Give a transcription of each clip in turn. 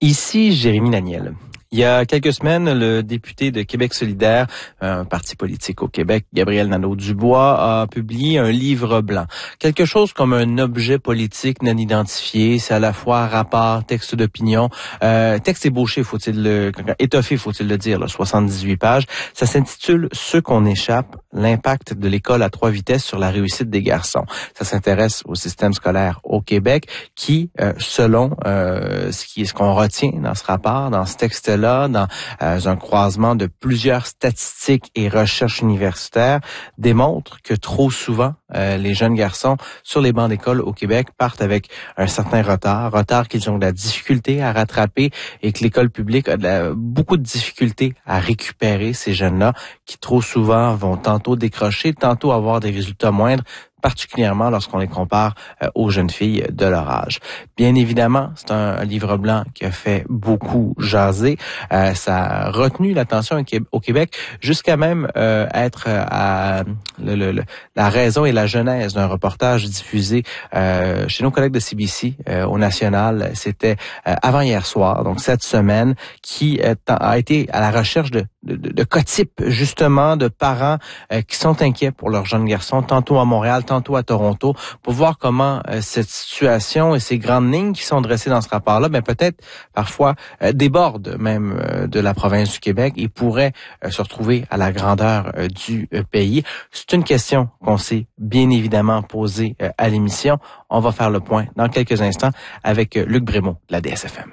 Ici Jérémy Laniel. Il y a quelques semaines, le député de Québec solidaire, un parti politique au Québec, Gabriel Nadeau-Dubois, a publié un livre blanc. Quelque chose comme un objet politique non identifié. C'est à la fois rapport, texte d'opinion, texte ébauché, étoffé, faut-il le dire, là, 78 pages. Ça s'intitule « Ceux qu'on échappe, l'impact de l'école à 3 vitesses sur la réussite des garçons ». Ça s'intéresse au système scolaire au Québec qui, selon ce qu'on retient dans ce rapport, dans ce texte-là, dans un croisement de plusieurs statistiques et recherches universitaires, démontre que trop souvent, les jeunes garçons sur les bancs d'école au Québec partent avec un certain retard qu'ils ont de la difficulté à rattraper et que l'école publique a beaucoup de difficultés à récupérer ces jeunes-là qui trop souvent vont tantôt décrocher, tantôt avoir des résultats moindres, particulièrement lorsqu'on les compare aux jeunes filles de leur âge. Bien évidemment, c'est un livre blanc qui a fait beaucoup jaser. Ça a retenu l'attention au Québec jusqu'à même être à la raison et la genèse d'un reportage diffusé chez nos collègues de CBC au National. C'était avant-hier soir, donc cette semaine, qui a été à la recherche de co-types, justement, de parents qui sont inquiets pour leurs jeunes garçons, tantôt à Montréal, tantôt à Toronto, pour voir comment cette situation et ces grandes lignes qui sont dressées dans ce rapport-là, peut-être parfois débordent même de la province du Québec et pourraient se retrouver à la grandeur du pays. C'est une question qu'on s'est bien évidemment posée à l'émission. On va faire le point dans quelques instants avec Luc Brémaud de la DSFM.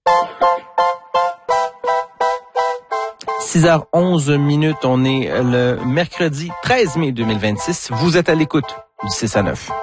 6h11, on est le mercredi 13 mai 2026. Vous êtes à l'écoute du 6 à 9.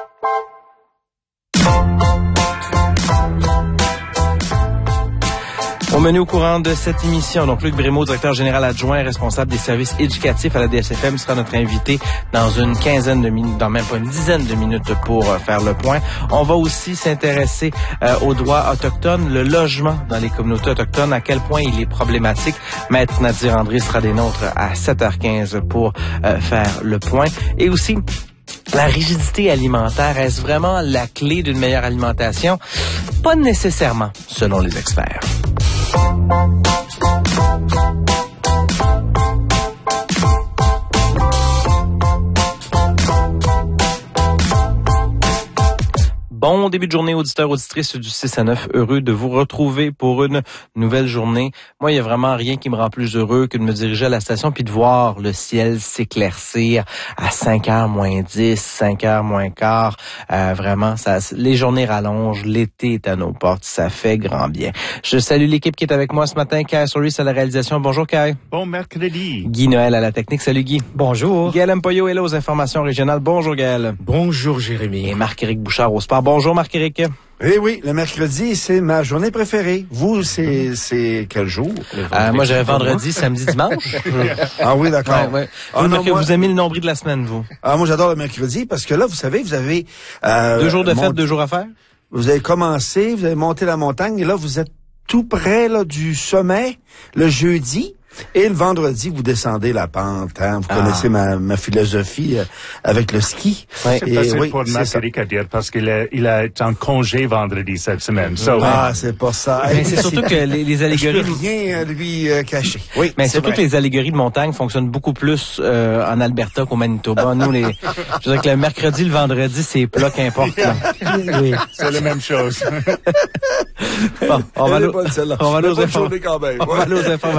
Au menu au courant de cette émission, donc Luc Brémaud, directeur général adjoint responsable des services éducatifs à la DSFM, sera notre invité dans une quinzaine de minutes, dans même pas une dizaine de minutes pour faire le point. On va aussi s'intéresser aux droits autochtones, le logement dans les communautés autochtones, à quel point il est problématique. Maître Nadir André sera des nôtres à 7h15 pour faire le point. Et aussi, la rigidité alimentaire, est-ce vraiment la clé d'une meilleure alimentation? Pas nécessairement, selon les experts. Bon début de journée, auditeurs, auditrices du 6 à 9. Heureux de vous retrouver pour une nouvelle journée. Moi, il y a vraiment rien qui me rend plus heureux que de me diriger à la station puis de voir le ciel s'éclaircir à 5h moins 10, 5h moins quart. Vraiment, les journées rallongent. L'été est à nos portes. Ça fait grand bien. Je salue l'équipe qui est avec moi ce matin. Kai Soris à la réalisation. Bonjour, Kai. Bon mercredi. Guy Noël à la technique. Salut, Guy. Bonjour. Gaël Mpoyo est là aux informations régionales. Bonjour, Gaël. Bonjour, Jérémy. Et Marc-Éric Bouchard au sport. Bonjour Marc-Éric. Eh oui, le mercredi, c'est ma journée préférée. Vous, c'est quel jour? Moi, j'avais vendredi, samedi, dimanche. Ah oui, d'accord. Ouais. Vous aimez le nombril de la semaine, vous? Moi, j'adore le mercredi parce que là, vous savez, vous avez... 2 jours de fête, 2 jours à faire? Vous avez commencé, vous avez monté la montagne et là, vous êtes tout près là du sommet le jeudi. Et le vendredi, vous descendez la pente. Hein? Vous connaissez ma philosophie avec le ski. Ouais. C'est facile pour Marc-Éric à dire parce qu'il est en congé vendredi cette semaine. C'est pas ça. Mais c'est surtout que les allégories... Je peux rien lui cacher. Oui, mais surtout que les allégories de montagne fonctionnent beaucoup plus en Alberta qu'au Manitoba. Nous, je dirais que le mercredi, le vendredi, c'est plat qu'importe. Oui. C'est la même chose. Bon, on va aller aux informations.